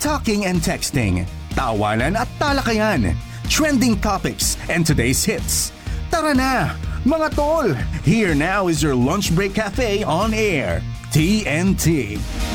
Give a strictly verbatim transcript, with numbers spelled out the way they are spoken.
talking and texting, tawanan at talakayan, trending topics, and today's hits. Tara na, mga tol! Here now is your lunch break cafe on air. T N T.